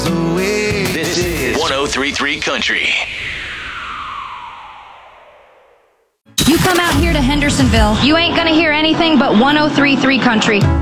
This is 1033 Country. You come out here to Hendersonville, you ain't gonna hear anything but 1033 Country.